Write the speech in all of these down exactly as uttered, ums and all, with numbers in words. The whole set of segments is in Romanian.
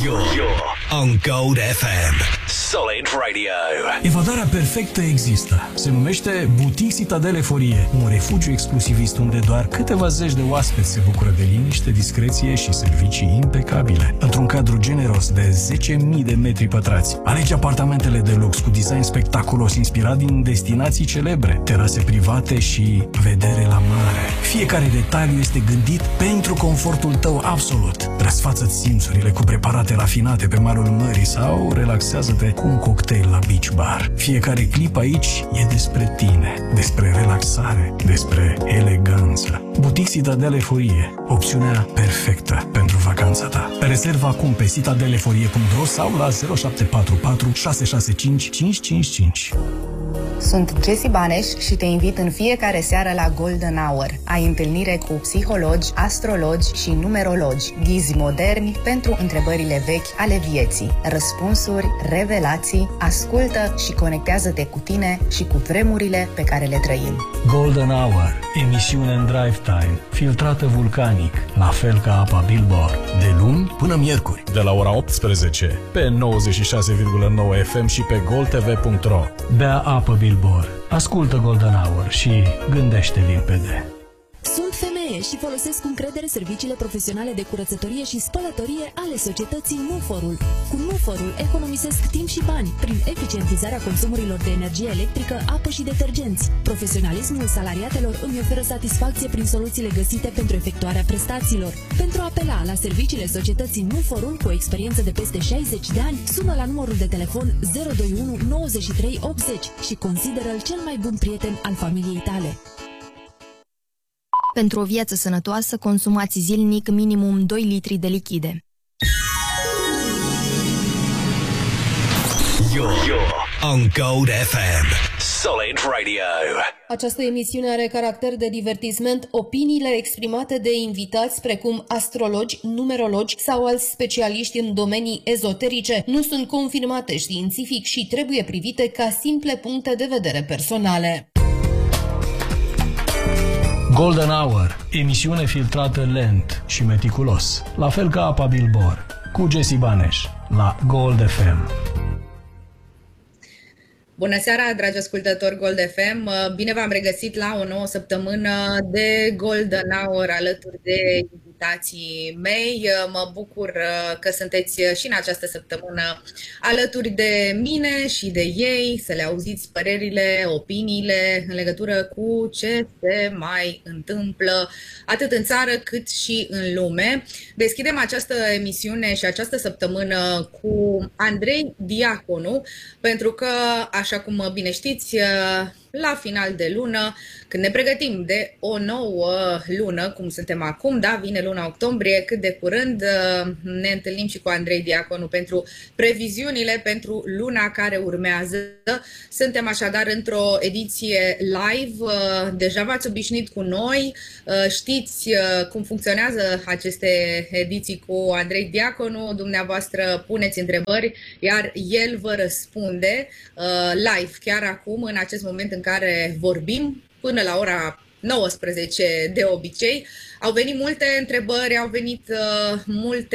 You're, you're on Gold F M. Solid Radio. Evadarea perfectă există. Se numește Boutique Citadel Eforie, un refugiu exclusivist unde doar câteva zeci de oaspeți se bucură de liniște, discreție și servicii impecabile. Într-un cadru generos de zece mii de metri pătrați. Alegi apartamentele de lux cu design spectaculos inspirat din destinații celebre, terase private și vedere la mare. Fiecare detaliu este gândit pentru confortul tău absolut. Răsfață-ți simțurile cu preparate rafinate pe malul mării sau relaxează-te cu un cocktail la beach bar. Fiecare clip aici e despre tine, despre relaxare, despre eleganță. Boutique Citadel Eforie, opțiunea perfectă pentru vacanța ta. Rezervă acum pe citadel eforie punct ro sau la zero șapte patru patru șase șase cinci cinci cinci cinci. Sunt Jessie Baneș și te invit în fiecare seară la Golden Hour. Ai întâlnire cu psihologi, astrologi și numerologi, ghizi moderni pentru întrebările vechi ale vieții, răspunsuri, revelații, ascultă și conectează-te cu tine și cu vremurile pe care le trăim. Golden Hour, emisiune în drive time, filtrată vulcanic, la fel ca apa Billboard, de luni până miercuri. De la ora optsprezece, pe nouăzeci și șase virgulă nouă F M și pe gold t v punct ro. Bea apă Billboard, ascultă Golden Hour și gândește limpede. Sunt femeie și folosesc cu încredere serviciile profesionale de curățătorie și spălătorie ale societății Nuforul. Cu Nuforul economisesc timp și bani prin eficientizarea consumurilor de energie electrică, apă și detergenți. Profesionalismul salariatelor îmi oferă satisfacție prin soluțiile găsite pentru efectuarea prestațiilor. Pentru a apela la serviciile societății Nuforul cu o experiență de peste șaizeci de ani, sună la numărul de telefon zero doi unu nouăzeci și trei optzeci și consideră-l cel mai bun prieten al familiei tale. Pentru o viață sănătoasă, consumați zilnic minimum doi litri de lichide. You're, you're on Gold F M. Solid Radio. Această emisiune are caracter de divertisment. Opiniile exprimate de invitați, precum astrologi, numerologi sau alți specialiști în domenii ezoterice, nu sunt confirmate științific și trebuie privite ca simple puncte de vedere personale. Golden Hour, emisiune filtrată lent și meticulos, la fel ca apa Billboard, cu Jessie Baneș, la Gold F M. Bună seara, dragi ascultători Gold F M! Bine v-am regăsit la o nouă săptămână de Golden Hour alături de invitații mei. Mă bucur că sunteți și în această săptămână alături de mine și de ei, să le auziți părerile, opiniile în legătură cu ce se mai întâmplă atât în țară cât și în lume. Deschidem această emisiune și această săptămână cu Andrei Diaconu, pentru că, așa cum bine știți, la final de lună, când ne pregătim de o nouă lună, cum suntem acum, da, vine luna octombrie, cât de curând ne întâlnim și cu Andrei Diaconu pentru previziunile pentru luna care urmează. Suntem așadar într-o ediție live, deja v-ați obișnuit cu noi, știți cum funcționează aceste ediții cu Andrei Diaconu, dumneavoastră puneți întrebări, iar el vă răspunde live, chiar acum, în acest moment în care vorbim, până la ora nouăsprezece de obicei. Au venit multe întrebări, au venit uh, multe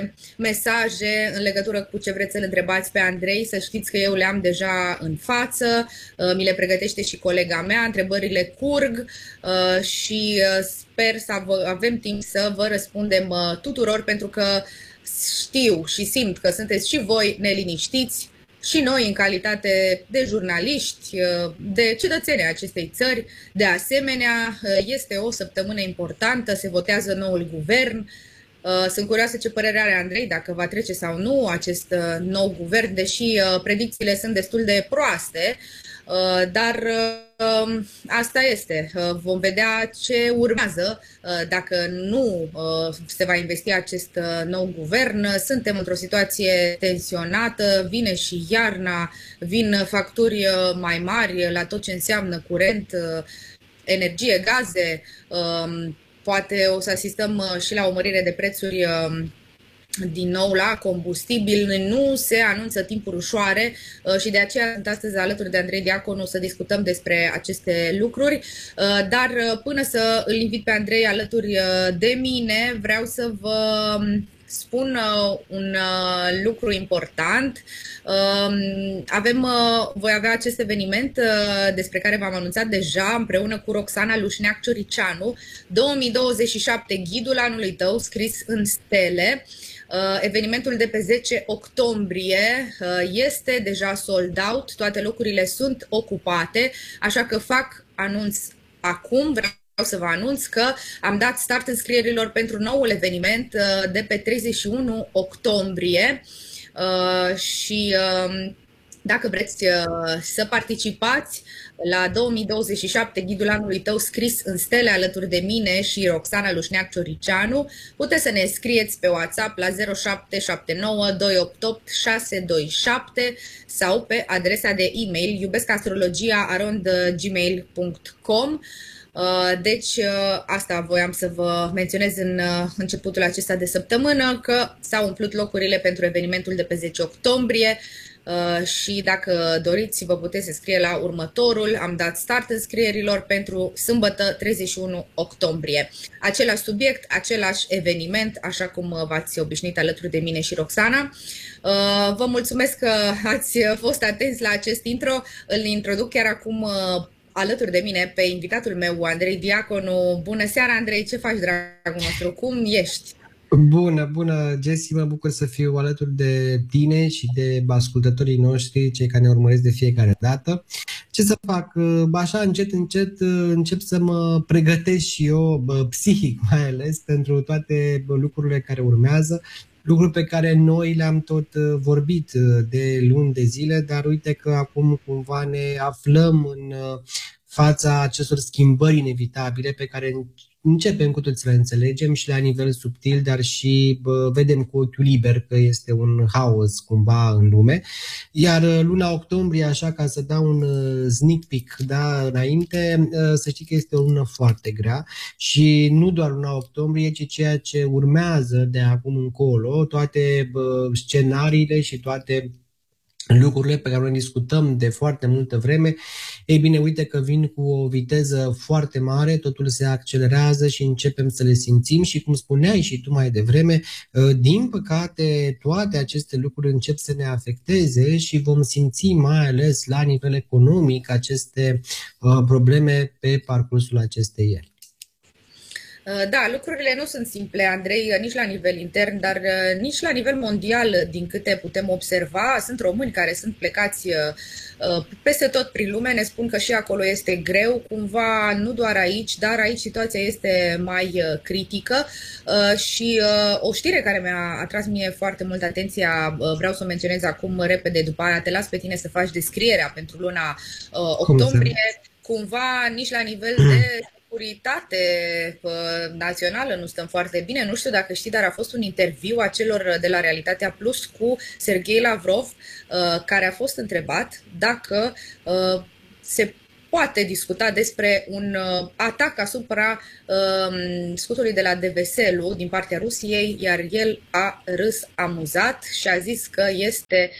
mesaje în legătură cu ce vreți să-l întrebați pe Andrei. Să știți că eu le-am deja în față, uh, mi le pregătește și colega mea, întrebările curg uh, și uh, sper să avem timp să vă răspundem uh, tuturor, pentru că știu și simt că sunteți și voi neliniștiți, și noi în calitate de jurnaliști, de cetățeni acestei țări. De asemenea, este o săptămână importantă, se votează noul guvern. Sunt curioasă ce părere are Andrei, dacă va trece sau nu acest nou guvern, deși predicțiile sunt destul de proaste. Dar asta este. Vom vedea ce urmează dacă nu se va investi acest nou guvern. Suntem într-o situație tensionată, vine și iarna, vin facturi mai mari la tot ce înseamnă curent, energie, gaze. Poate o să asistăm și la o mărire de prețuri din nou la combustibil. Nu se anunță timpuri ușoare și de aceea sunt astăzi alături de Andrei Diaconu să discutăm despre aceste lucruri. Dar până să îl invit pe Andrei alături de mine, vreau să vă spun un lucru important. Avem, voi avea acest eveniment despre care v-am anunțat deja împreună cu Roxana Lușneac-Cioricianu, două mii douăzeci și șapte, ghidul anului tău scris în stele. Evenimentul de pe zece octombrie este deja sold out, toate locurile sunt ocupate, așa că fac anunț acum, vreau să vă anunț că am dat start înscrierilor pentru noul eveniment de pe treizeci și unu octombrie și dacă vreți să participați la două mii douăzeci și șapte, ghidul anului tău scris în stele, alături de mine și Roxana Lușneac-Cioricianu, puteți să ne scrieți pe WhatsApp la zero șapte șapte nouă doi opt opt șase doi șapte sau pe adresa de e-mail iubeskastrologia arond gmail punct com. Deci asta voiam să vă menționez în începutul acesta de săptămână, că s-au umplut locurile pentru evenimentul de pe zece octombrie. Și dacă doriți, vă puteți înscrie la următorul. Am dat start înscrierilor pentru sâmbătă treizeci și unu octombrie. Același subiect, același eveniment, așa cum v-ați obișnuit alături de mine și Roxana. Vă mulțumesc că ați fost atenți la acest intro. Îl introduc chiar acum alături de mine pe invitatul meu, Andrei Diaconu. Bună seara, Andrei, ce faci, dragul nostru? Cum ești? Bună, bună, Jessy, mă bucur să fiu alături de tine și de ascultătorii noștri, cei care ne urmăresc de fiecare dată. Ce să fac? Așa, încet, încet, încep să mă pregătesc și eu, psihic mai ales, pentru toate lucrurile care urmează, lucruri pe care noi le-am tot vorbit de luni de zile, dar uite că acum cumva ne aflăm în fața acestor schimbări inevitabile pe care începem cu toți să le înțelegem și la nivel subtil, dar și bă, vedem cu ochiul liber că este un haos cumva în lume. Iar luna octombrie, așa ca să dau un sneak peek da, înainte, să știi că este o lună foarte grea și nu doar luna octombrie, ci ceea ce urmează de acum încolo, toate bă, scenariile și toate lucrurile pe care le discutăm de foarte multă vreme. Ei bine, uite că vin cu o viteză foarte mare, totul se accelerează și începem să le simțim și, cum spuneai și tu mai devreme, din păcate toate aceste lucruri încep să ne afecteze și vom simți mai ales la nivel economic aceste probleme pe parcursul acestei ieri. Da, lucrurile nu sunt simple, Andrei, nici la nivel intern, dar nici la nivel mondial, din câte putem observa. Sunt români care sunt plecați peste tot prin lume, ne spun că și acolo este greu, cumva nu doar aici, dar aici situația este mai critică. Și o știre care mi-a atras mie foarte mult atenția, vreau să o menționez acum repede, după aia te las pe tine să faci descrierea pentru luna octombrie. Cumva nici la nivel de securitate națională nu stăm foarte bine. Nu știu dacă știi, dar a fost un interviu a celor de la Realitatea Plus cu Serghei Lavrov, care a fost întrebat dacă se poate discuta despre un atac asupra scutului de la Deveselu din partea Rusiei, iar el a râs amuzat și a zis că este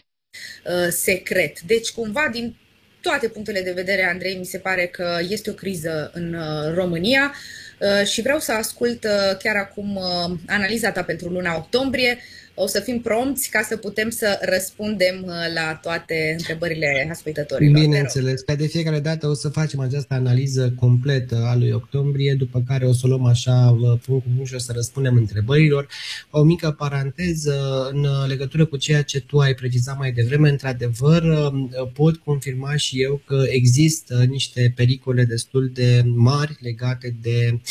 secret. Deci cumva din toate punctele de vedere, Andrei, mi se pare că este o criză în România și vreau să ascult chiar acum analiza ta pentru luna octombrie. O să fim prompți ca să putem să răspundem la toate întrebările ascultătorilor. Bineînțeles, ca de fiecare dată o să facem această analiză completă a lui octombrie, după care o să o luăm așa punct cu punct și o să răspundem întrebărilor. O mică paranteză în legătură cu ceea ce tu ai precizat mai devreme. Într-adevăr, pot confirma și eu că există niște pericole destul de mari legate de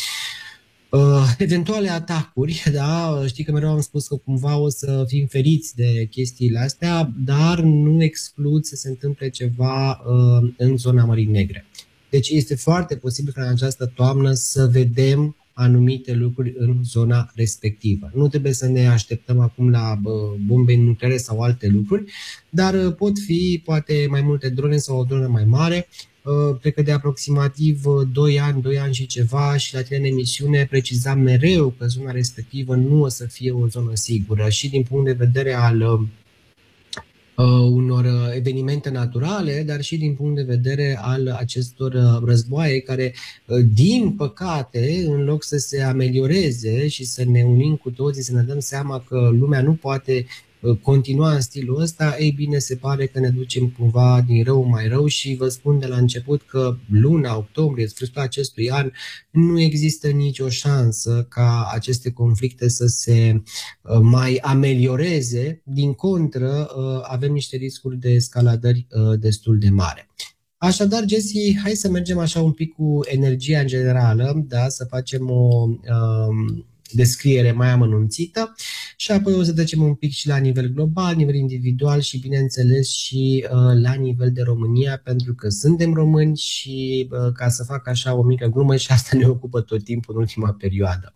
Uh, eventuale atacuri, da, știi că mereu am spus că cumva o să fim feriți de chestiile astea, dar nu exclud să se întâmple ceva uh, în zona Mării Negre. Deci este foarte posibil ca în această toamnă să vedem anumite lucruri în zona respectivă. Nu trebuie să ne așteptăm acum la uh, bombe nucleare sau alte lucruri, dar uh, pot fi poate mai multe drone sau o dronă mai mare. Cred că de aproximativ doi ani, doi ani și ceva și la tine în emisiune precizam mereu că zona respectivă nu o să fie o zonă sigură și din punct de vedere al unor evenimente naturale, dar și din punct de vedere al acestor războaie care, din păcate, în loc să se amelioreze și să ne unim cu toții, să ne dăm seama că lumea nu poate continua în stilul ăsta, ei bine, se pare că ne ducem cumva din rău mai rău și vă spun de la început că luna octombrie, sfârșitul acestui an, nu există nicio șansă ca aceste conflicte să se mai amelioreze. Din contră, avem niște riscuri de escaladări destul de mari. Așadar, Jesse, hai să mergem așa un pic cu energia în generală, da, să facem o um, descriere mai amănunțită și apoi o să trecem un pic și la nivel global, nivel individual și, bineînțeles, și uh, la nivel de România, pentru că suntem români și uh, ca să fac așa o mică glumă, și asta ne ocupă tot timpul în ultima perioadă.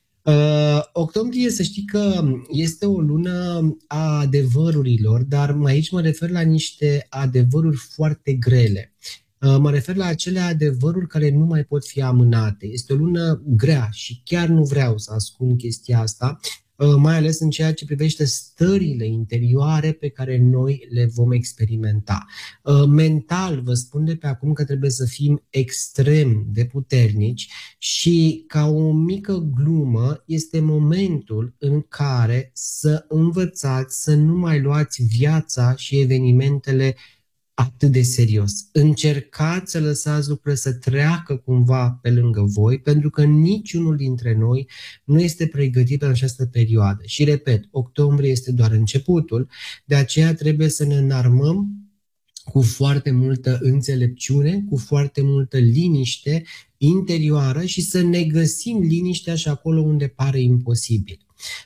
Uh, octombrie, să știi că este o lună a adevărurilor, dar aici mă refer la niște adevăruri foarte grele. Uh, mă refer la acele adevăruri care nu mai pot fi amânate. Este o lună grea și chiar nu vreau să ascund chestia asta, uh, mai ales în ceea ce privește stările interioare pe care noi le vom experimenta. Uh, mental, vă spun de pe acum că trebuie să fim extrem de puternici și, ca o mică glumă, este momentul în care să învățați să nu mai luați viața și evenimentele atât de serios. Încercați să lăsați lucrurile să treacă cumva pe lângă voi, pentru că niciunul dintre noi nu este pregătit în această perioadă. Și repet, octombrie este doar începutul, de aceea trebuie să ne înarmăm cu foarte multă înțelepciune, cu foarte multă liniște interioară și să ne găsim liniștea și acolo unde pare imposibil.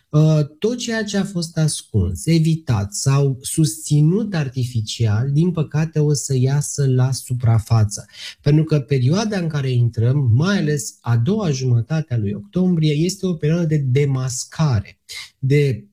Tot ceea ce a fost ascuns, evitat sau susținut artificial, din păcate o să iasă la suprafață. Pentru că perioada în care intrăm, mai ales a doua jumătate a lui octombrie, este o perioadă de demascare, de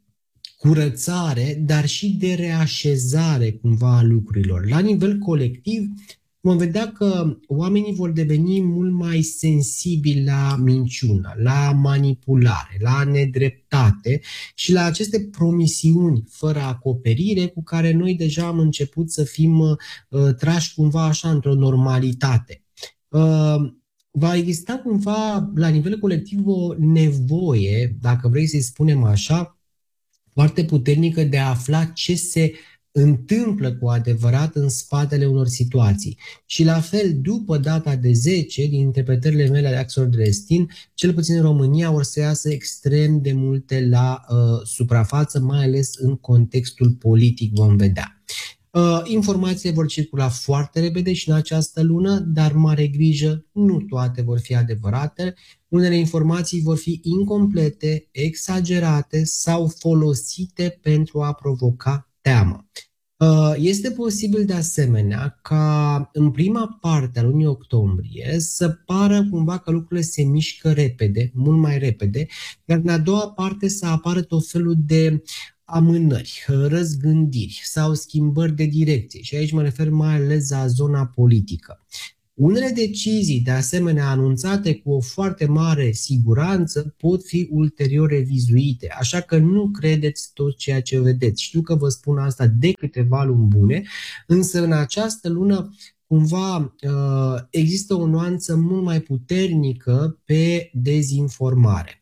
curățare, dar și de reașezare cumva a lucrurilor. La nivel colectiv, vom vedea că oamenii vor deveni mult mai sensibili la minciună, la manipulare, la nedreptate și la aceste promisiuni fără acoperire cu care noi deja am început să fim uh, trași cumva așa într-o normalitate. Uh, va exista cumva la nivel colectiv o nevoie, dacă vrei să-i spunem așa, foarte puternică de a afla ce se întâmplă cu adevărat în spatele unor situații. Și la fel, după data de zece, din interpretările mele ale axelor de destin, cel puțin în România or să iasă extrem de multe la uh, suprafață, mai ales în contextul politic vom vedea. Uh, informațiile vor circula foarte repede și în această lună, dar mare grijă, nu toate vor fi adevărate. Unele informații vor fi incomplete, exagerate sau folosite pentru a provoca teamă. Este posibil de asemenea ca în prima parte a lunii octombrie să pară cumva că lucrurile se mișcă repede, mult mai repede, iar în a doua parte să apară tot felul de amânări, răzgândiri sau schimbări de direcție. Și aici mă refer mai ales la zona politică. Unele decizii, de asemenea, anunțate cu o foarte mare siguranță, pot fi ulterior revizuite, așa că nu credeți tot ceea ce vedeți. Știu că vă spun asta de câteva luni bune, însă în această lună cumva există o nuanță mult mai puternică pe dezinformare.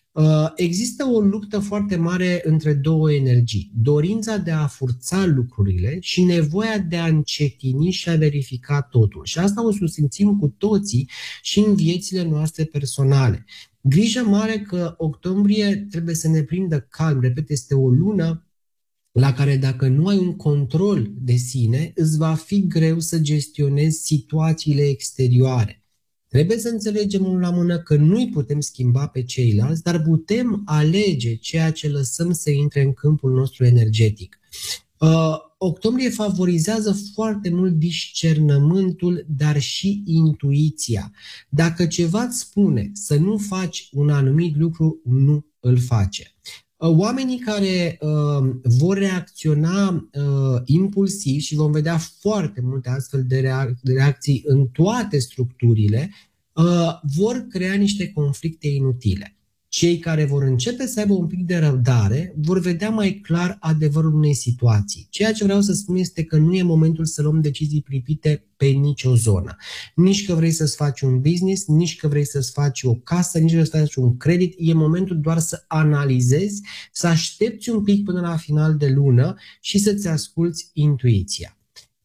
Există o luptă foarte mare între două energii, dorința de a forța lucrurile și nevoia de a încetini și a verifica totul. Și asta o susținem cu toții și în viețile noastre personale. Grijă mare că octombrie trebuie să ne prindă calm, repet, este o lună la care dacă nu ai un control de sine, îți va fi greu să gestionezi situațiile exterioare. Trebuie să înțelegem unul la mână că nu-i putem schimba pe ceilalți, dar putem alege ceea ce lăsăm să intre în câmpul nostru energetic. Uh, octombrie favorizează foarte mult discernământul, dar și intuiția. Dacă ceva îți spune să nu faci un anumit lucru, nu îl face. Oamenii care uh, vor reacționa uh, impulsiv și vom vedea foarte multe astfel de, reac- de reacții în toate structurile, uh, vor crea niște conflicte inutile. Cei care vor începe să aibă un pic de răbdare vor vedea mai clar adevărul unei situații. Ceea ce vreau să spun este că nu e momentul să luăm decizii pripite pe nicio zonă. Nici că vrei să-ți faci un business, nici că vrei să-ți faci o casă, nici că vrei să faci un credit. E momentul doar să analizezi, să aștepți un pic până la final de lună și să-ți asculți intuiția.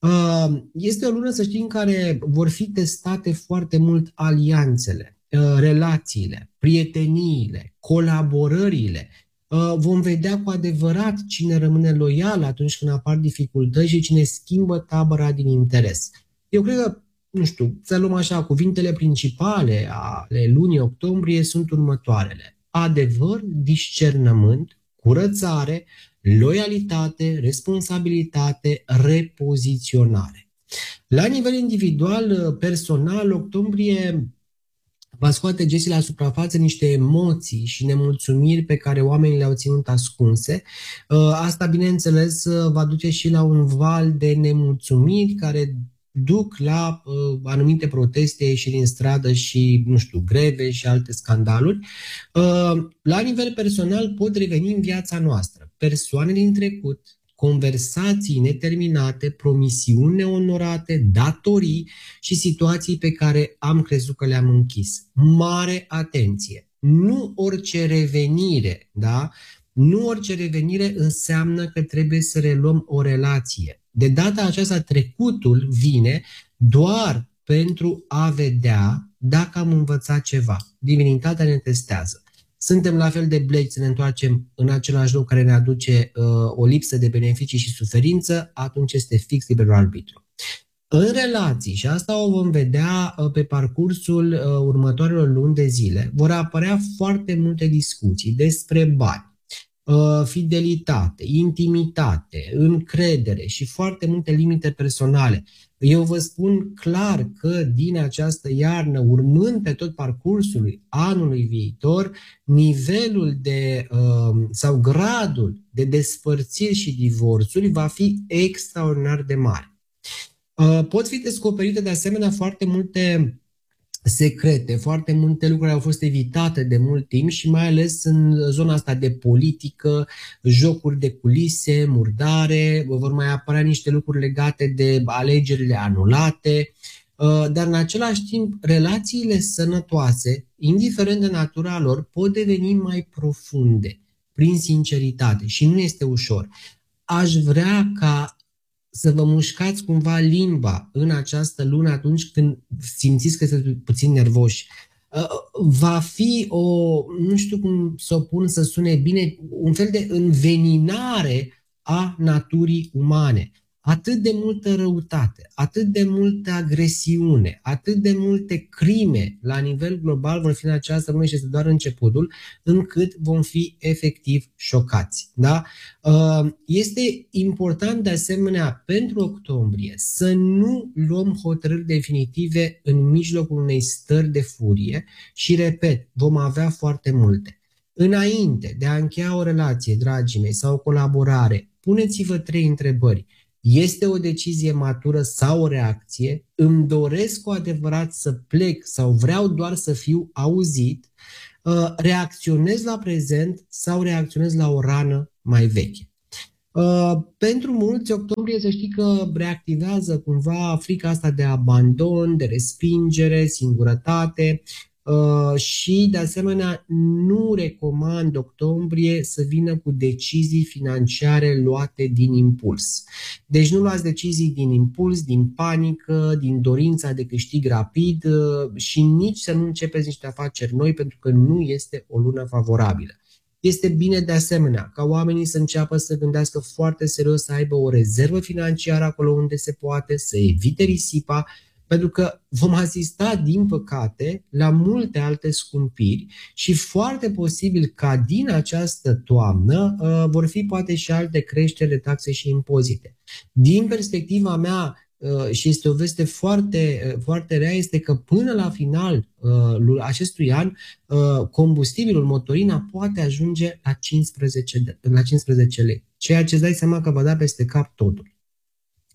Este o lună, să știi, în care vor fi testate foarte mult alianțele, relațiile, prieteniile, colaborările. Vom vedea cu adevărat cine rămâne loial atunci când apar dificultăți și cine schimbă tabăra din interes. Eu cred că, nu știu, să luăm așa, cuvintele principale ale lunii octombrie sunt următoarele: adevăr, discernământ, curățare, loialitate, responsabilitate, repoziționare. La nivel individual, personal, octombrie va scoate Jessie la suprafață niște emoții și nemulțumiri pe care oamenii le-au ținut ascunse. Asta, bineînțeles, va duce și la un val de nemulțumiri care duc la uh, anumite proteste, ieșiri în stradă și, nu știu, greve și alte scandaluri. Uh, la nivel personal pot reveni în viața noastră persoane din trecut, conversații neterminate, promisiuni neonorate, datorii și situații pe care am crezut că le-am închis. Mare atenție! Nu orice revenire, da? Nu orice revenire înseamnă că trebuie să reluăm o relație. De data aceasta, trecutul vine doar pentru a vedea dacă am învățat ceva. Divinitatea ne testează. Suntem la fel de blegi să ne întoarcem în același loc care ne aduce uh, o lipsă de beneficii și suferință, atunci este fix liberul arbitru. În relații, și asta o vom vedea uh, pe parcursul uh, următoarelor luni de zile, vor apărea foarte multe discuții despre bani, fidelitate, intimitate, încredere și foarte multe limite personale. Eu vă spun clar că din această iarnă, urmând pe tot parcursul anului viitor, nivelul de sau gradul de despărțiri și divorțuri va fi extraordinar de mare. Pot fi descoperite de asemenea foarte multe secrete, foarte multe lucruri au fost evitate de mult timp și mai ales în zona asta de politică, jocuri de culise, murdare, vor mai apărea niște lucruri legate de alegerile anulate, dar în același timp relațiile sănătoase, indiferent de natura lor, pot deveni mai profunde prin sinceritate și nu este ușor. Aș vrea ca să vă mușcați cumva limba în această lună atunci când simțiți că sunteți puțin nervoși. Va fi o, nu știu cum să o pun să sune bine, un fel de înveninare a naturii umane. Atât de multă răutate, atât de multă agresiune, atât de multe crime la nivel global vor fi în această lună și este doar începutul, încât vom fi efectiv șocați. Da? Este important de asemenea pentru octombrie să nu luăm hotărâri definitive în mijlocul unei stări de furie și, repet, vom avea foarte multe. Înainte de a încheia o relație, dragii mei, sau o colaborare, puneți-vă trei întrebări. Este o decizie matură sau o reacție? Îmi doresc cu adevărat să plec sau vreau doar să fiu auzit? Reacționez la prezent sau reacționez la o rană mai veche? Pentru mulți, octombrie, să știi că reactivează cumva frica asta de abandon, de respingere, singurătate. Uh, și, de asemenea, nu recomand octombrie să vină cu decizii financiare luate din impuls. Deci nu luați decizii din impuls, din panică, din dorința de câștig rapid uh, și nici să nu începeți niște afaceri noi, pentru că nu este o lună favorabilă. Este bine, de asemenea, ca oamenii să înceapă să gândească foarte serios, să aibă o rezervă financiară acolo unde se poate, să evite risipa, pentru că vom asista, din păcate, la multe alte scumpiri și foarte posibil ca din această toamnă uh, vor fi poate și alte creșteri de taxe și impozite. Din perspectiva mea, uh, și este o veste foarte, uh, foarte rea, este că până la final uh, acestui an, uh, combustibilul, motorina, poate ajunge la cincisprezece, la cincisprezece lei, ceea ce îți dai seama că va da peste cap totul.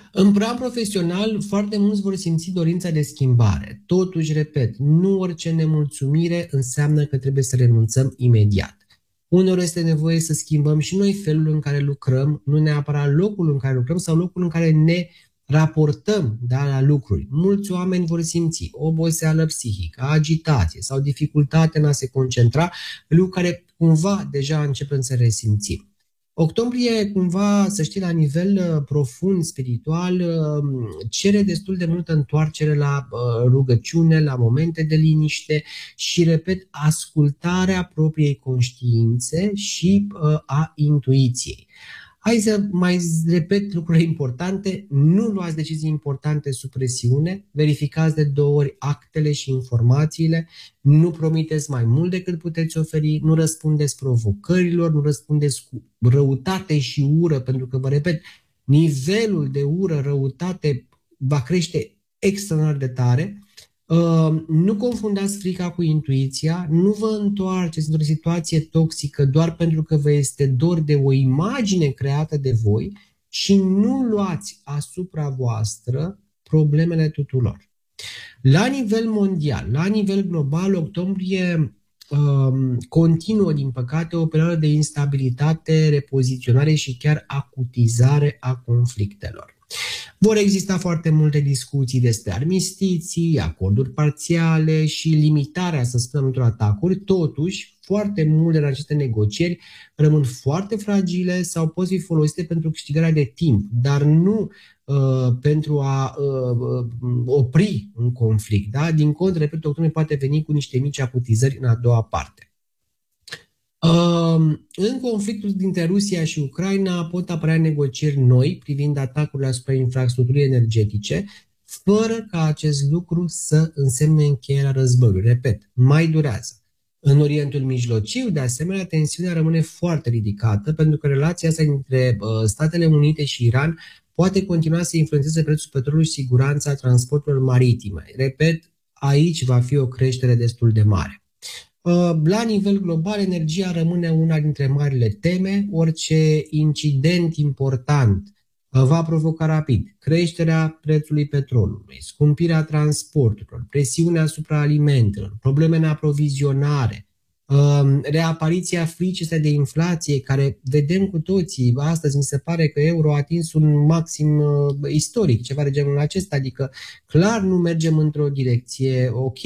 În plan profesional, foarte mulți vor simți dorința de schimbare. Totuși, repet, nu orice nemulțumire înseamnă că trebuie să renunțăm imediat. Uneori este nevoie să schimbăm și noi felul în care lucrăm, nu neapărat locul în care lucrăm sau locul în care ne raportăm, da, la lucruri. Mulți oameni vor simți oboseală psihică, agitație sau dificultate în a se concentra, lucruri care cumva deja începem să resimțim. Octombrie, cumva, să știi, la nivel uh, profund, spiritual, uh, cere destul de multă întoarcere la uh, rugăciune, la momente de liniște și, repet, ascultarea propriei conștiințe și uh, a intuiției. Hai să mai repet lucrurile importante, nu luați decizii importante sub presiune, verificați de două ori actele și informațiile, nu promiteți mai mult decât puteți oferi, nu răspundeți provocărilor, nu răspundeți cu răutate și ură, pentru că, vă repet, nivelul de ură, răutate va crește extraordinar de tare. Uh, nu confundați frica cu intuiția, nu vă întoarceți într-o situație toxică doar pentru că vă este dor de o imagine creată de voi și nu luați asupra voastră problemele tuturor. La nivel mondial, la nivel global, octombrie uh, continuă, din păcate, o perioadă de instabilitate, repoziționare și chiar acutizare a conflictelor. Vor exista foarte multe discuții despre armistiții, acorduri parțiale și limitarea, să spunem, unor atacuri. Totuși, foarte multe din aceste negocieri rămân foarte fragile sau pot fi folosite pentru câștigarea de timp, dar nu uh, pentru a uh, opri un conflict. Da? Din contră, repet, octombrie poate veni cu niște mici acutizări în a doua parte. În conflictul dintre Rusia și Ucraina pot apărea negocieri noi privind atacurile asupra infrastructurii energetice, fără ca acest lucru să însemne încheierea războiului. Repet, mai durează. În Orientul Mijlociu, de asemenea, tensiunea rămâne foarte ridicată, pentru că relația asta dintre Statele Unite și Iran poate continua să influențeze prețul petrolului și siguranța transporturilor maritime. Repet, aici va fi o creștere destul de mare. La nivel global, energia rămâne una dintre marile teme. Orice incident important va provoca rapid creșterea prețului petrolului, scumpirea transporturilor, presiunea asupra alimentelor, probleme în aprovizionare, reapariția fricii de inflație, care vedem cu toții. Astăzi mi se pare că euro a atins un maxim istoric, ceva de genul acesta, adică clar nu mergem într-o direcție ok.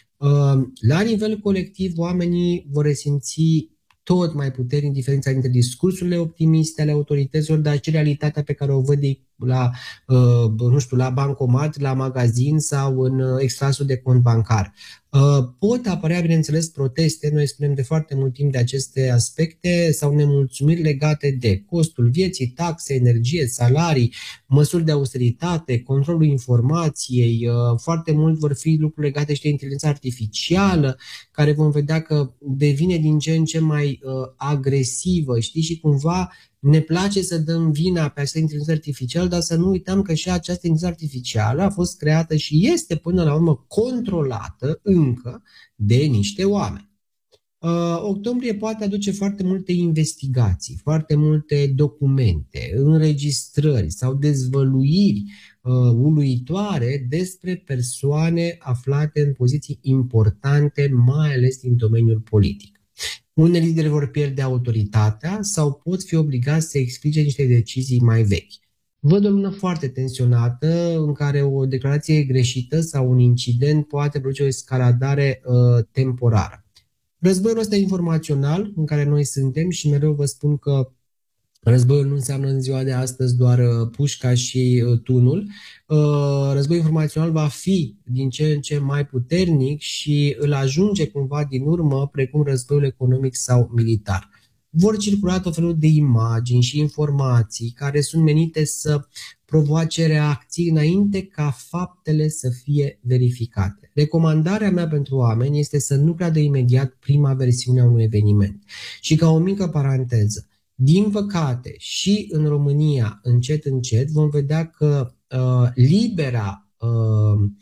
La nivel colectiv, oamenii vor resimți tot mai puternic diferența dintre discursurile optimiste ale autorităților, dar și realitatea pe care o văd la, nu știu, la bancomat, la magazin sau în extrasul de cont bancar. Pot apărea, bineînțeles, proteste, noi spunem de foarte mult timp de aceste aspecte, sau nemulțumiri legate de costul vieții, taxe, energie, salarii, măsuri de austeritate, controlul informației. Foarte mult vor fi lucruri legate și de inteligența artificială, care vom vedea că devine din ce în ce mai uh, agresivă, știi, și cumva ne place să dăm vina pe această inteligență artificială, dar să nu uităm că și această inteligență artificială a fost creată și este până la urmă controlată încă de niște oameni. Uh, octombrie poate aduce foarte multe investigații, foarte multe documente, înregistrări sau dezvăluiri uh, uluitoare despre persoane aflate în poziții importante, mai ales din domeniul politic. Unele lideri vor pierde autoritatea sau pot fi obligați să explice niște decizii mai vechi. Văd o lună foarte tensionată în care o declarație greșită sau un incident poate produce o escaladare uh, temporară. Războiul ăsta informațional în care noi suntem, și mereu vă spun că războiul nu înseamnă în ziua de astăzi doar pușca și tunul. Războiul informațional va fi din ce în ce mai puternic și îl ajunge cumva din urmă precum războiul economic sau militar. Vor circula tot felul de imagini și informații care sunt menite să provoace reacții înainte ca faptele să fie verificate. Recomandarea mea pentru oameni este să nu creadă imediat prima versiune a unui eveniment. Și ca o mică paranteză, din păcate și în România, încet, încet, vom vedea că uh, libera uh,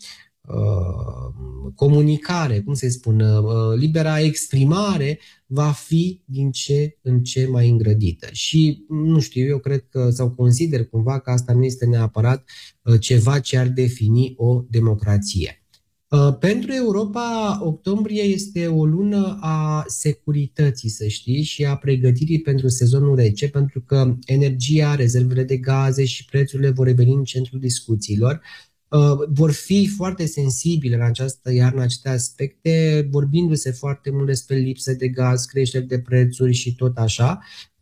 comunicare, cum se spune, libera exprimare va fi din ce în ce mai îngrădită. Și, nu știu, eu cred că, sau consider cumva că asta nu este neapărat ceva ce ar defini o democrație. Pentru Europa, octombrie este o lună a securității, să știi, și a pregătirii pentru sezonul rece, pentru că energia, rezervele de gaze și prețurile vor reveni în centrul discuțiilor. Vor fi foarte sensibile în această iarnă aceste aspecte, vorbindu-se foarte mult despre lipsă de gaz, creșteri de prețuri și tot așa.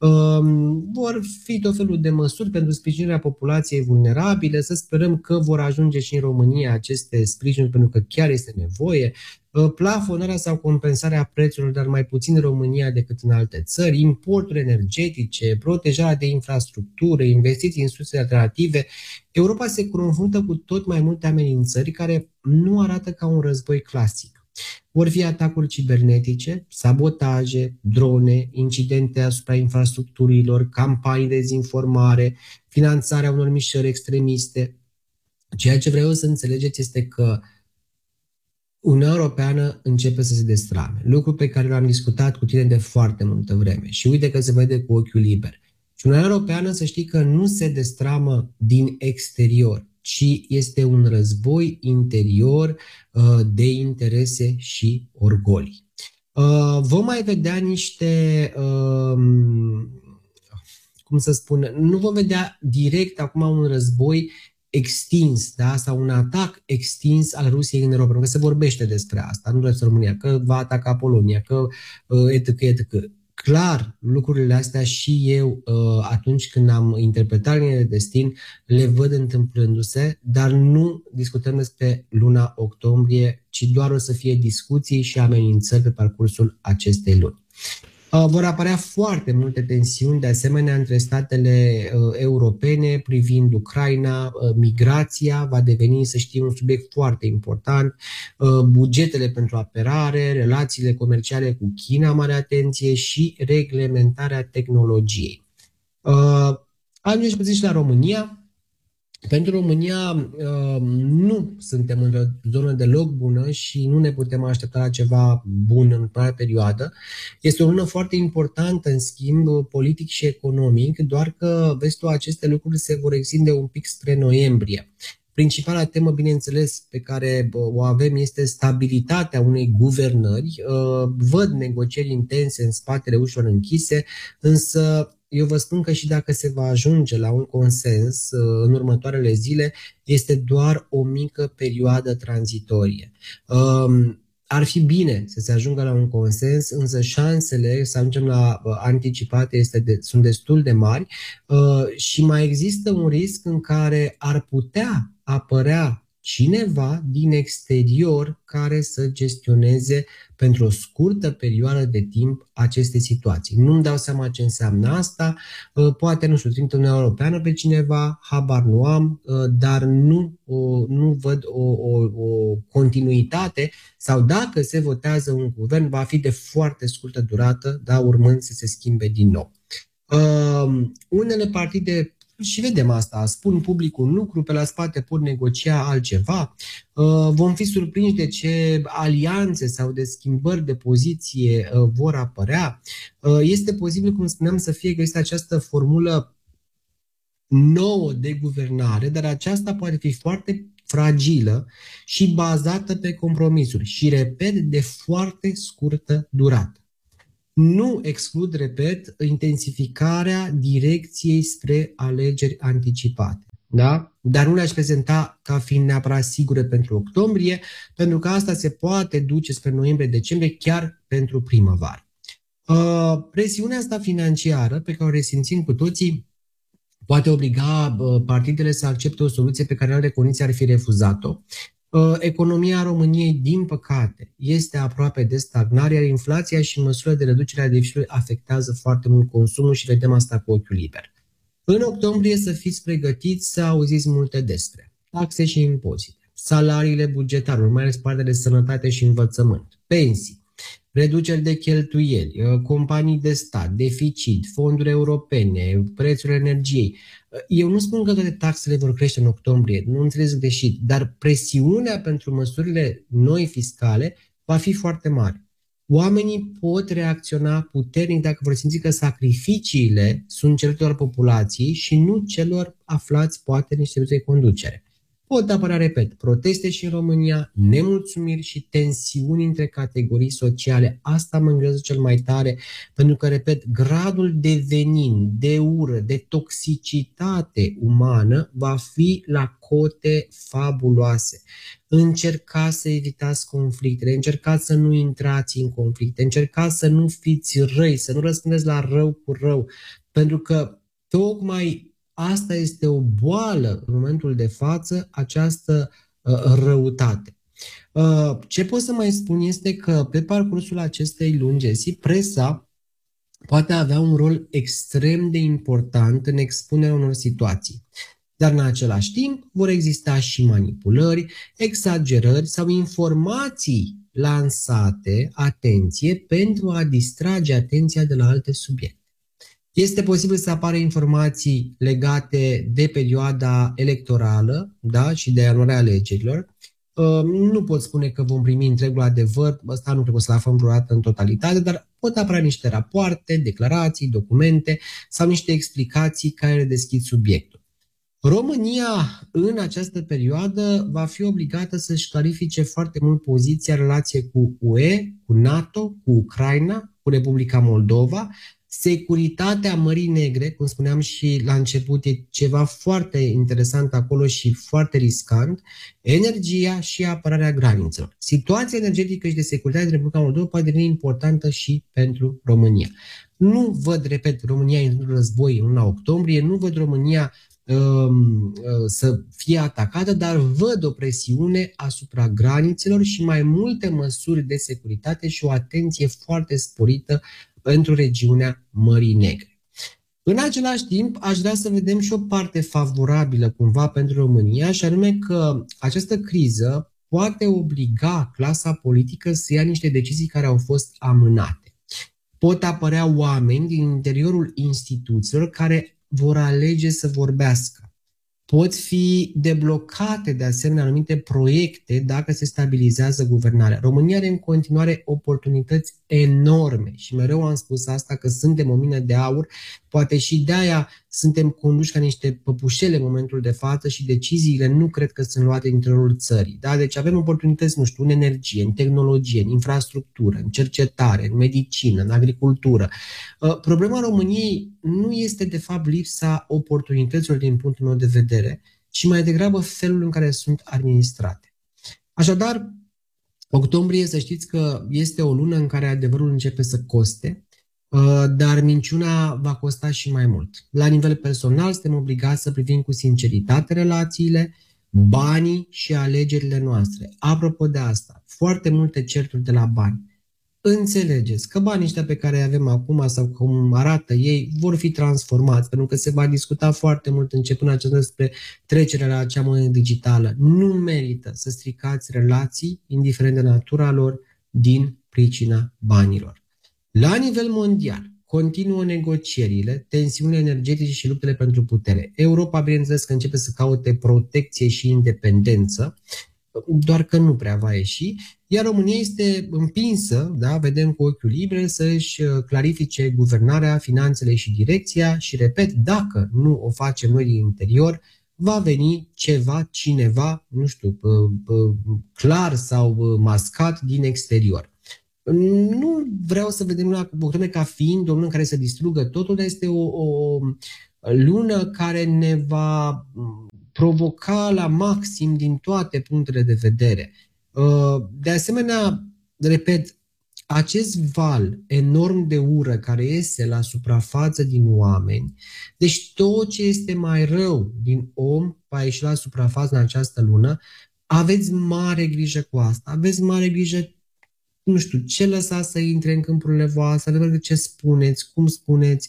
Vor fi tot felul de măsuri pentru sprijinirea populației vulnerabile. Să sperăm că vor ajunge și în România aceste sprijinuri, pentru că chiar este nevoie. Plafonarea sau compensarea prețurilor, dar mai puțin în România decât în alte țări, importuri energetice, protejarea de infrastructură, investiții în surse alternative. Europa se confruntă cu tot mai multe amenințări care nu arată ca un război clasic. Vor fi atacuri cibernetice, sabotaje, drone, incidente asupra infrastructurilor, campanii de dezinformare, finanțarea unor mișcări extremiste. Ceea ce vreau să înțelegeți este că Uniunea Europeană începe să se destrame, lucru pe care l-am discutat cu tine de foarte multă vreme și uite că se vede cu ochiul liber. Și Uniunea Europeană, să știi că nu se destramă din exterior, ci este un război interior uh, de interese și orgolii. Uh, vom mai vedea niște, uh, cum să spun, nu vom vedea direct acum un război extins, da? Sau un atac extins al Rusiei în Europa, pentru că se vorbește despre asta, nu doar România, că va ataca Polonia, că uh, etc, et cetera. Clar, lucrurile astea și eu, atunci când am interpretat linia de destin, le văd întâmplându-se, dar nu discutăm despre luna octombrie, ci doar o să fie discuții și amenințări pe parcursul acestei luni. Vor apărea foarte multe tensiuni, de asemenea, între statele europene privind Ucraina. Migrația va deveni, să știi, un subiect foarte important. Bugetele pentru apărare, relațiile comerciale cu China, mare atenție, și reglementarea tehnologiei. Ajungem puțin și la România. Pentru România nu suntem într-o zonă deloc bună și nu ne putem aștepta la ceva bun în prima perioadă. Este o lună foarte importantă, în schimb, politic și economic, doar că, vezi tu, aceste lucruri se vor extinde un pic spre noiembrie. Principala temă, bineînțeles, pe care o avem este stabilitatea unei guvernări. Văd negocieri intense în spatele ușilor închise, însă eu vă spun că și dacă se va ajunge la un consens în următoarele zile, este doar o mică perioadă tranzitorie. Ar fi bine să se ajungă la un consens, însă șansele să ajungem la anticipate este de, sunt destul de mari și mai există un risc în care ar putea apărea cineva din exterior care să gestioneze pentru o scurtă perioadă de timp aceste situații. Nu-mi dau seama ce înseamnă asta, poate, nu știu, trimite Uniunea Europeană pe cineva, habar nu am, dar nu, nu văd o, o, o continuitate, sau dacă se votează un guvern, va fi de foarte scurtă durată, da, urmând să se schimbe din nou. Uh, unele partide, și vedem asta, spun public un lucru, pe la spate pot negocia altceva. Vom fi surprinși de ce alianțe sau de schimbări de poziție vor apărea. Este posibil, cum spuneam, să fie găsită această formulă nouă de guvernare, dar aceasta poate fi foarte fragilă și bazată pe compromisuri și, repet, de foarte scurtă durată. Nu exclud, repet, intensificarea direcției spre alegeri anticipate. Da? Dar nu le-aș prezenta ca fiind neapărat sigure pentru octombrie, pentru că asta se poate duce spre noiembrie-decembrie, chiar pentru primăvară. Uh, presiunea asta financiară pe care o resimțim cu toții poate obliga uh, partidele să accepte o soluție pe care în alte condiții ar fi refuzat-o. Economia României, din păcate, este aproape de stagnare, iar inflația și măsurile de reducere a deficitului afectează foarte mult consumul și vedem asta cu ochiul liber. În octombrie să fiți pregătiți să auziți multe despre taxe și impozite, salariile bugetarilor, mai ales partea de sănătate și învățământ, pensii, reduceri de cheltuieli, companii de stat, deficit, fonduri europene, prețul energiei. Eu nu spun că toate taxele vor crește în octombrie, nu înțeles greșit, dar presiunea pentru măsurile noi fiscale va fi foarte mare. Oamenii pot reacționa puternic dacă vor simți că sacrificiile sunt celor al populației și nu celor aflați poate în niște de conducere. Pot apărea, repet, proteste și în România, nemulțumiri și tensiuni între categorii sociale. Asta mă îngrijorează cel mai tare, pentru că, repet, gradul de venin, de ură, de toxicitate umană va fi la cote fabuloase. Încercați să evitați conflictele, încercați să nu intrați în conflicte, încercați să nu fiți răi, să nu răspundeți la rău cu rău, pentru că tocmai asta este o boală în momentul de față, această uh, răutate. Uh, ce pot să mai spun este că pe parcursul acestei luni, Jesse, presa poate avea un rol extrem de important în expunerea unor situații. Dar în același timp vor exista și manipulări, exagerări sau informații lansate, atenție, pentru a distrage atenția de la alte subiecte. Este posibil să apară informații legate de perioada electorală, da, și de anuarea alegerilor. Nu pot spune că vom primi întregul adevăr, ăsta nu cred că o să-l aflăm vreodată în totalitate, dar pot apărea niște rapoarte, declarații, documente sau niște explicații care deschid subiectul. România în această perioadă va fi obligată să-și clarifice foarte mult poziția în relație cu U E, cu NATO, cu Ucraina, cu Republica Moldova. Securitatea Mării Negre, cum spuneam și la început, e ceva foarte interesant acolo și foarte riscant, energia și apărarea granițelor. Situația energetică și de securitate din Republica Moldova poate deveni importantă și pentru România. Nu văd, repet, România în război în luna octombrie, nu văd România um, să fie atacată, dar văd o presiune asupra granițelor și mai multe măsuri de securitate și o atenție foarte sporită pentru regiunea Mării Negre. În același timp, aș vrea să vedem și o parte favorabilă cumva pentru România, și anume că această criză poate obliga clasa politică să ia niște decizii care au fost amânate. Pot apărea oameni din interiorul instituțiilor care vor alege să vorbească. Pot fi deblocate de asemenea anumite proiecte dacă se stabilizează guvernarea. România are în continuare oportunități enorme și mereu am spus asta, că suntem o mină de aur, poate și de-aia suntem conduși ca niște păpușele în momentul de față și deciziile nu cred că sunt luate în interiorul țării. Da? Deci avem oportunități, nu știu, în energie, în tehnologie, în infrastructură, în cercetare, în medicină, în agricultură. Problema României nu este de fapt lipsa oportunităților din punctul meu de vedere, ci mai degrabă felul în care sunt administrate. Așadar, octombrie, să știți că este o lună în care adevărul începe să coste, dar minciuna va costa și mai mult. La nivel personal, suntem obligați să privim cu sinceritate relațiile, banii și alegerile noastre. Apropo de asta, foarte multe certuri de la bani. Înțelegeți că banii ăștia pe care îi avem acum sau cum arată ei vor fi transformați, pentru că se va discuta foarte mult începând aceasta despre trecerea la acea monedă digitală. Nu merită să stricați relații, indiferent de natura lor, din pricina banilor. La nivel mondial, continuă negocierile, tensiunile energetice și luptele pentru putere. Europa, bineînțeles, că începe să caute protecție și independență, doar că nu prea va ieși, iar România este împinsă, da, vedem cu ochiul liber, să-și clarifice guvernarea, finanțele și direcția și, repet, dacă nu o facem noi din interior, va veni ceva, cineva, nu știu, clar sau mascat din exterior. Nu vreau să vedem luna octombrie ca fiind o lună care să distrugă totul, dar este o, o lună care ne va provoca la maxim din toate punctele de vedere. De asemenea, repet, acest val enorm de ură care iese la suprafață din oameni, deci tot ce este mai rău din om va ieși la suprafață în această lună, aveți mare grijă cu asta, aveți mare grijă, nu știu, ce lăsați să intre în câmpurile voastre, ce spuneți, cum spuneți.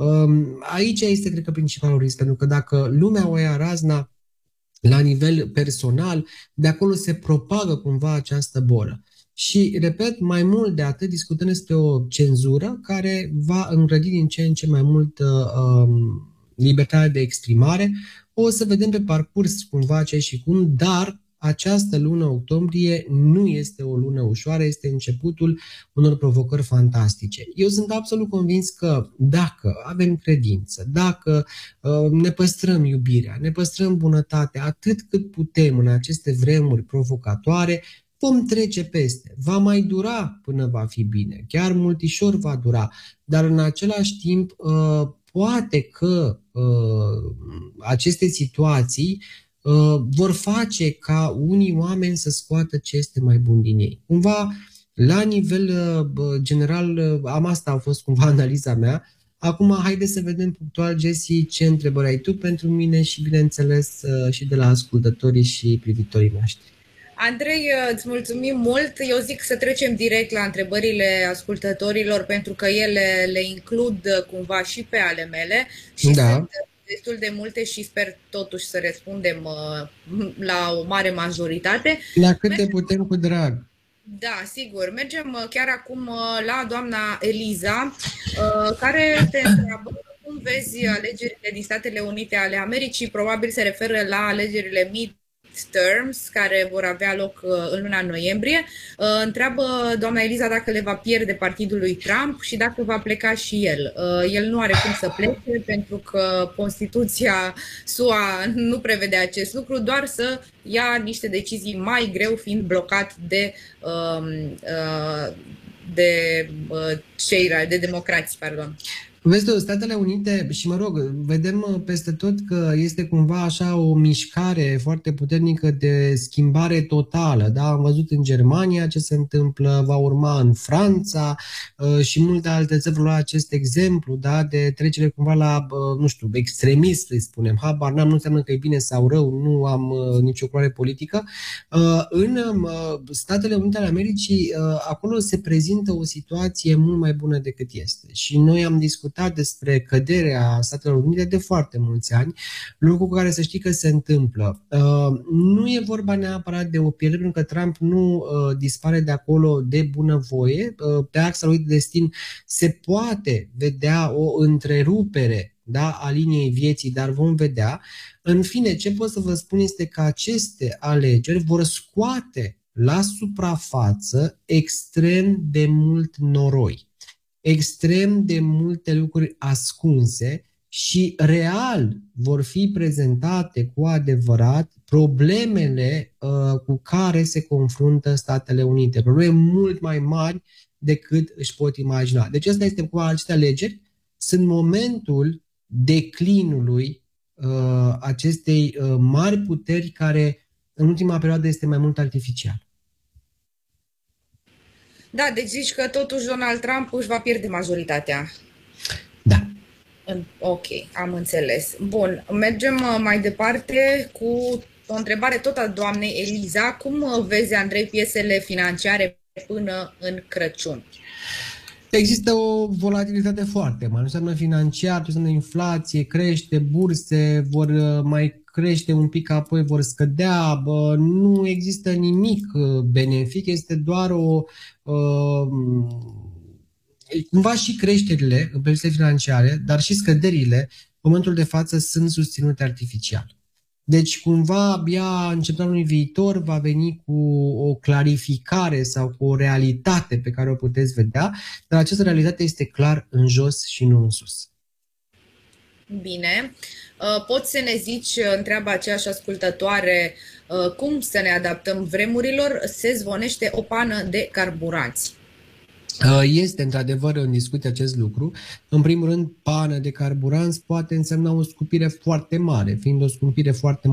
Aici este, cred că, principalul risc, pentru că dacă lumea o ia razna la nivel personal, de acolo se propagă cumva această bolă. Și, repet, mai mult de atât, discutăm despre o cenzură care va îngrădi din ce în ce mai mult uh, libertatea de exprimare. O să vedem pe parcurs cumva ce și cum, dar această lună octombrie nu este o lună ușoară, este începutul unor provocări fantastice. Eu sunt absolut convins că dacă avem credință, dacă uh, ne păstrăm iubirea, ne păstrăm bunătatea atât cât putem în aceste vremuri provocatoare, vom trece peste. Va mai dura până va fi bine, chiar multișor va dura, dar în același timp uh, poate că uh, aceste situații uh, vor face ca unii oameni să scoată ce este mai bun din ei. Cumva, la nivel uh, general, uh, am asta a fost cumva analiza mea. Acum, haideți să vedem punctual, Jessie, ce întrebări ai tu pentru mine și, bineînțeles, uh, și de la ascultătorii și privitorii noștri. Andrei, îți mulțumim mult. Eu zic să trecem direct la întrebările ascultătorilor, pentru că ele le includ cumva și pe ale mele și da. Sunt destul de multe și sper totuși să răspundem la o mare majoritate. La câte Mergem... putem, cu drag. Da, sigur. Mergem chiar acum la doamna Eliza, care te întreabă cum vezi alegerile din Statele Unite ale Americii. Probabil se referă la alegerile mid terms care vor avea loc în luna noiembrie. Întreabă doamna Eliza dacă le va pierde partidul lui Trump și dacă va pleca și el. El nu are cum să plece pentru că Constituția S U A nu prevede acest lucru, doar să ia niște decizii mai greu, fiind blocat de de cei de democrați, pardon. Vezi tu, Statele Unite, și mă rog, vedem peste tot că este cumva așa o mișcare foarte puternică de schimbare totală. Da? Am văzut în Germania ce se întâmplă, va urma în Franța și multe alte țări lua acest exemplu, da? De trecere cumva la, nu știu, extremist, îi spunem. Habar n-am, nu înseamnă că e bine sau rău, nu am nicio culoare politică. În Statele Unite ale Americii, acolo se prezintă o situație mult mai bună decât este. Și noi am discutat despre căderea Statelor Unite de foarte mulți ani, lucru cu care să știi că se întâmplă. Uh, nu e vorba neapărat de o pierdere, pentru că Trump nu uh, dispare de acolo de bunăvoie. Uh, pe axa lui de destin se poate vedea o întrerupere, da, a liniei vieții, dar vom vedea. În fine, ce pot să vă spun este că aceste alegeri vor scoate la suprafață extrem de mult noroi, extrem de multe lucruri ascunse și real vor fi prezentate cu adevărat problemele uh, cu care se confruntă Statele Unite. Probleme mult mai mari decât își pot imagina. Deci asta este cu aceste alegeri. Sunt momentul declinului uh, acestei uh, mari puteri care în ultima perioadă este mai mult artificial. Da, deci zici că totuși Donald Trump își va pierde majoritatea. Da. Ok, am înțeles. Bun, mergem mai departe cu o întrebare tot a doamnei Eliza. Cum vezi, Andrei, piesele financiare până în Crăciun? Există o volatilitate foarte mare. Înseamnă financiar, înseamnă inflație, crește, burse vor mai crește un pic, apoi vor scădea. Bă, nu există nimic benefic, este doar o... Uh, cumva și creșterile în piesele financiare, dar și scăderile, în momentul de față, sunt susținute artificial. Deci, cumva, abia începutul anului viitor va veni cu o clarificare sau cu o realitate pe care o puteți vedea, dar această realitate este clar în jos și nu în sus. Bine. Poți să ne zici, întreabă aceeași ascultătoare, cum să ne adaptăm vremurilor? Se zvonește o pană de carburanți. Este într-adevăr în discuție acest lucru. În primul rând, pană de carburanți poate însemna o scumpire foarte mare, fiind o scumpire foarte